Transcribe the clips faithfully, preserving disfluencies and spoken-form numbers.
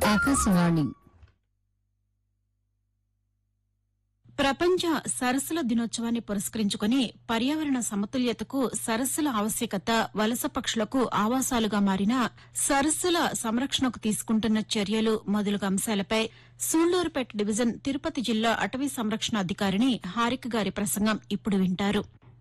ఆకాశవాణి ప్రపంచ సరస్సుల దినోత్సవాన్ని పురస్కరించుకుని పర్యావరణ సమతుల్యతకు సరస్సుల ఆవశ్యకత, వలస పక్షులకు ఆవాసాలుగా మారిన సరస్సుల సంరక్షణకు తీసుకుంటున్న చర్యలు మొదలగు అంశాలపై సూళ్లూరుపేట డివిజన్ తిరుపతి జిల్లా అటవీ సంరక్షణ అధికారిణి హారిక గారి ప్రసంగం ఇప్పుడు వింటారు.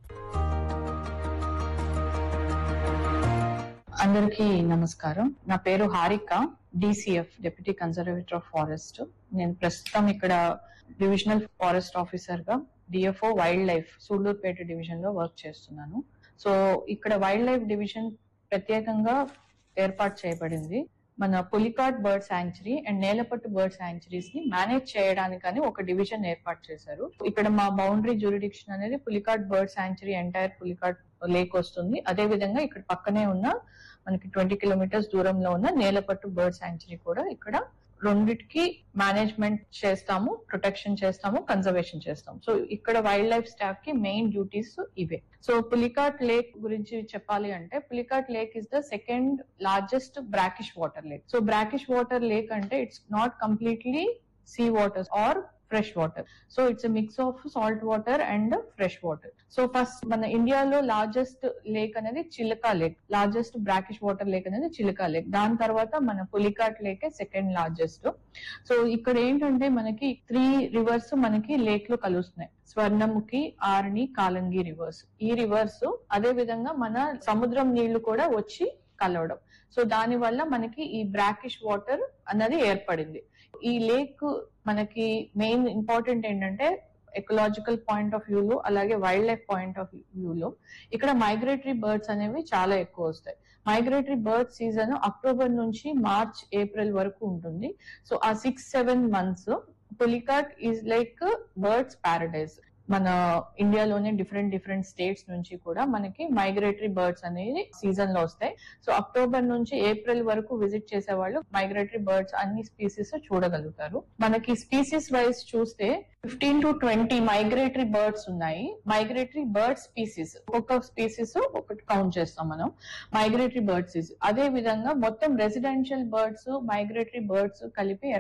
అందరికీ నమస్కారం. నా పేరు Harika, DCF deputy conservator of forest. నేను ప్రస్తుతం ఇక్కడ డివిజనల్ ఫారెస్ట్ ఆఫీసర్ గా DFO wild life Sullurpeta division లో వర్క్ చేస్తున్నాను. సో ఇక్కడ వైల్డ్ లైఫ్ డివిజన్ ప్రత్యేకంగా ఏర్పాటు చేయబడింది. మన Pulicat bird sanctuary and Nelapattu bird sanctuaries ని మేనేజ్ చేయడానికని ఒక డివిజన్ ఏర్పాటు చేశారు. ఇక్కడ మా బౌండరీ జ్యూరిడిక్షన్ అనేది Pulicat bird sanctuary entire Pulicat lake వస్తుంది. అదే విధంగా ఇక్కడ పక్కనే ఉన్న మనకి ట్వంటీ కిలోమీటర్స్ దూరంలో ఉన్న నేలపట్టు బర్డ్ శాంక్చురీ కూడా ఇక్కడ రెండిటికి మేనేజ్మెంట్ చేస్తాము, ప్రొటెక్షన్ చేస్తాము, కన్జర్వేషన్ చేస్తాము. సో ఇక్కడ వైల్డ్ లైఫ్ స్టాఫ్ కి మెయిన్ డ్యూటీస్ ఇవే. సో పులికాట్ లేక్ గురించి చెప్పాలి అంటే Pulicat lake is the second largest brackish water lake. So brackish water lake అంటే it's not completely sea water are fresh water. So it's a mix of salt water and fresh water. So first మన ఇండియాలో largest lake అనేది చిలకా lake, largest brackish water lake అనేది చిలకా lake. దాని తర్వాత మన Pulicat lake second largest. So ఇక్కడ ఏంటంటే మనకి త్రీ రివర్స్ మనకి లేక్ లో కలుస్తున్నాయి. స్వర్ణముఖి, ఆర్ని, కాలంగి రివర్స్. ఈ రివర్స్ అదే విధంగా మన సముద్రం నీళ్లు కూడా వచ్చి కలవడం. సో దాని వల్ల మనకి ఈ బ్రాకిష్ వాటర్ అన్నది ఏర్పడింది. ఈ లేక్ మనకి మెయిన్ ఇంపార్టెంట్ ఏంటంటే ఎకలాజికల్ పాయింట్ ఆఫ్ వ్యూలో అలాగే వైల్డ్ లైఫ్ పాయింట్ ఆఫ్ వ్యూలో ఇక్కడ మైగ్రేటరీ బర్డ్స్ అనేవి చాలా ఎక్కువ వస్తాయి. మైగ్రేటరీ బర్డ్ సీజన్ అక్టోబర్ నుంచి మార్చ్, ఏప్రిల్ వరకు ఉంటుంది. సో ఆ six seven months Pulicat is like birds Paradise. మన ఇండియాలోనే డిఫరెంట్ డిఫరెంట్ స్టేట్స్ నుంచి కూడా మనకి మైగ్రేటరీ బర్డ్స్ అనేది సీజన్ లో వస్తాయి. సో అక్టోబర్ నుంచి ఏప్రిల్ వరకు విజిట్ చేసే వాళ్ళు మైగ్రేటరీ బర్డ్స్ అన్ని స్పీసీస్ చూడగలుగుతారు. మనకి స్పీసీస్ వైజ్ చూస్తే fifteen to twenty migratory birds ఉన్నాయి. మైగ్రేటరీ బర్డ్ స్పీసీస్ ఒక్కొక్క స్పీసీస్ ఒకటి కౌంట్ చేస్తాం మనం మైగ్రేటరీ బర్డ్స్. అదే విధంగా మొత్తం రెసిడెన్షియల్ బర్డ్స్, మైగ్రేటరీ బర్డ్స్ కలిపి